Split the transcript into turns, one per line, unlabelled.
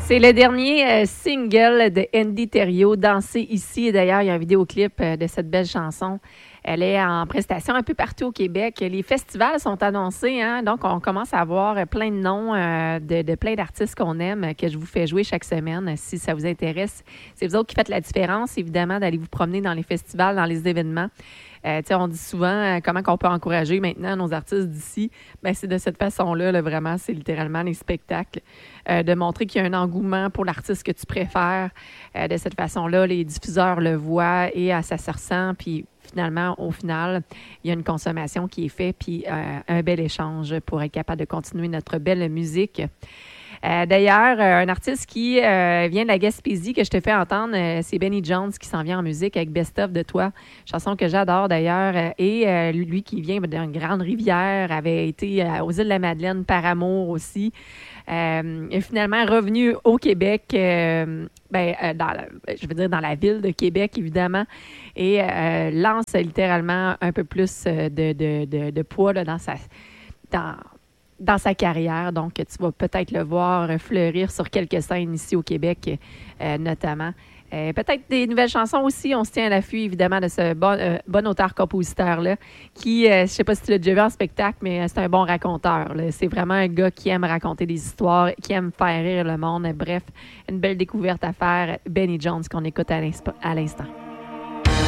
C'est le dernier single de Andy Thériault, Danser ici. Et d'ailleurs, il y a un vidéoclip de cette belle chanson. Elle est en prestation un peu partout au Québec. Les festivals sont annoncés, hein? Donc on commence à avoir plein de noms de plein d'artistes qu'on aime, que je vous fais jouer chaque semaine. Si ça vous intéresse, c'est vous autres qui faites la différence, évidemment, d'aller vous promener dans les festivals, dans les événements. On dit souvent comment on peut encourager maintenant nos artistes d'ici. Ben, c'est de cette façon-là, là, vraiment, c'est littéralement les spectacles. De montrer qu'il y a un engouement pour l'artiste que tu préfères. De cette façon-là, les diffuseurs le voient et ça se ressent. Puis finalement, au final, il y a une consommation qui est faite puis un bel échange pour être capable de continuer notre belle musique. D'ailleurs, un artiste qui vient de la Gaspésie que je te fais entendre, c'est Benny Jones qui s'en vient en musique avec Best of de toi, chanson que j'adore d'ailleurs. Et lui qui vient d'une grande rivière, avait été aux îles de la Madeleine par amour aussi. Est finalement revenu au Québec, dans la ville de Québec, évidemment, et lance littéralement un peu plus de poids là, dans sa carrière. Donc, tu vas peut-être le voir fleurir sur quelques scènes ici au Québec, notamment. Peut-être des nouvelles chansons aussi. On se tient à l'affût, évidemment, de ce bon auteur-compositeur-là qui, je ne sais pas si tu l'as déjà vu en spectacle, mais c'est un bon raconteur, là. C'est vraiment un gars qui aime raconter des histoires, qui aime faire rire le monde. Bref, une belle découverte à faire. Benny Jones qu'on écoute à l'instant.